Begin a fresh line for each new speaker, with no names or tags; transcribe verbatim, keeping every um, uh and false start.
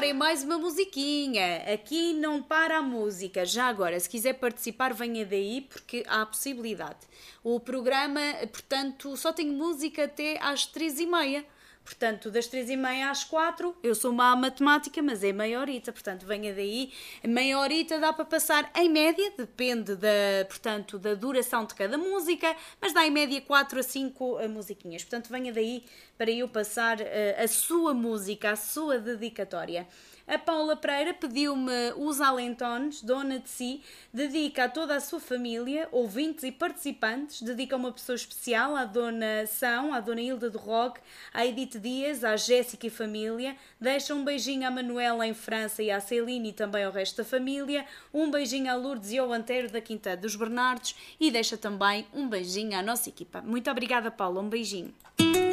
vem mais uma musiquinha. Aqui não para a música. Já agora, se quiser participar, venha daí, porque há a possibilidade. O programa, portanto, só tem música até às três e meia. Portanto, das três e meia às quatro, eu sou má à matemática, mas é meia horita, portanto, venha daí. Meia horita dá para passar em média, depende da, portanto, da duração de cada música, mas dá em média quatro a cinco musiquinhas. Portanto, venha daí para eu passar uh, a sua música, a sua dedicatória. A Paula Pereira pediu-me Os Alentones, Dona de Si, dedica a toda a sua família, ouvintes e participantes, dedica a uma pessoa especial, à Dona São, à Dona Hilda do Roque, à Edith Dias, à Jéssica e família, deixa um beijinho à Manuela em França e à Celine e também ao resto da família, um beijinho à Lourdes e ao Antero da Quinta dos Bernardos e deixa também um beijinho à nossa equipa. Muito obrigada, Paula, um beijinho.